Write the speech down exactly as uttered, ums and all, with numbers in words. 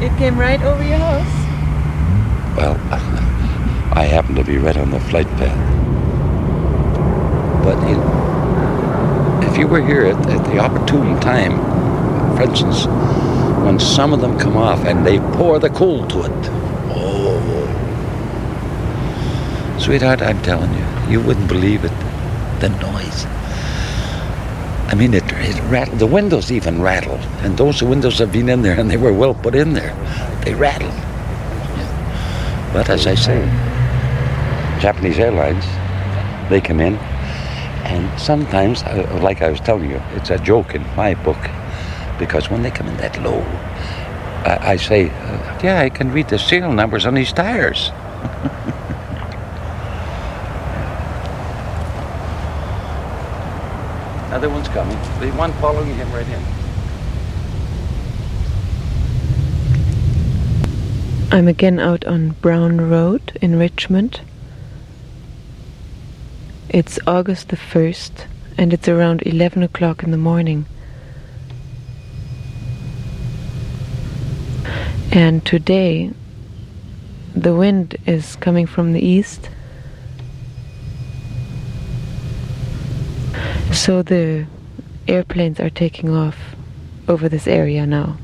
It came right over your house? Well, I happen to be right on the flight path. But you know, if you were here at, at the opportune time, for instance, when some of them come off and they pour the coal to it, oh, sweetheart, I'm telling you, you wouldn't believe it, the noise. I mean, it, it rattled. The windows even rattle, and those windows have been in there, and they were well put in there. They rattle. But as I say, Japanese Airlines, they come in, and sometimes, uh, like I was telling you, it's a joke in my book, because when they come in that low, I, I say, uh, yeah, I can read the serial numbers on these tires. Another one's coming. The one following him right in. I'm again out on Brown Road in Richmond. It's August the first and it's around eleven o'clock in the morning. And today the wind is coming from the east. So the airplanes are taking off over this area now.